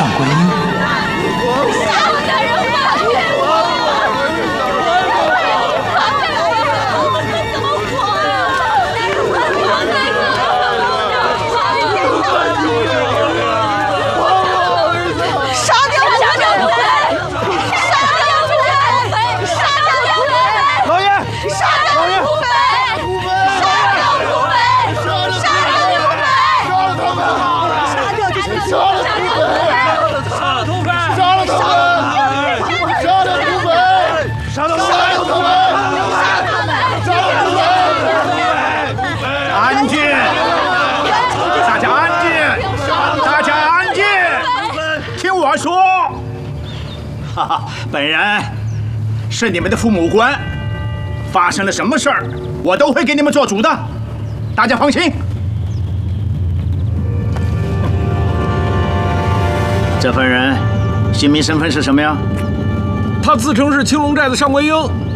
上官英。 杀了那人吧！怎么活杀掉刘备！杀掉刘备！杀掉刘备！ 老爷， 杀掉刘备！杀掉刘备！杀掉刘备！杀掉这些杀了土匪！ 杀了土匪！ 杀了土匪！杀了土匪！ 杀了土匪！ 安静！大家安静！大家安静！听我说，哈哈，本人是你们的父母官，发生了什么事儿，我都会给你们做主的，大家放心。这份人姓名身份是什么呀？ 他自称是青龙寨的上官英。